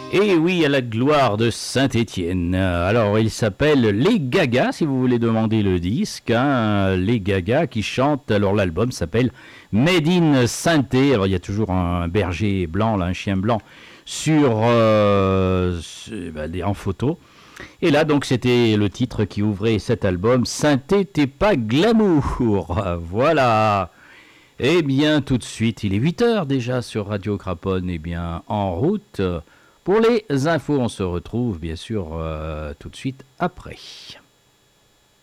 Et oui, à la gloire de Saint-Étienne. Alors, il s'appelle Les Gagas, si vous voulez demander le disque. Hein. Les Gagas qui chantent. Alors, l'album s'appelle Made in Sainté. Alors, il y a toujours un berger blanc, là, un chien blanc, en photo. Et là, donc, c'était le titre qui ouvrait cet album. Sainté, t'es pas glamour. Voilà. Eh bien, tout de suite, il est 8h déjà sur Radio Craponne. Eh bien, en route. Pour les infos, on se retrouve bien sûr tout de suite après.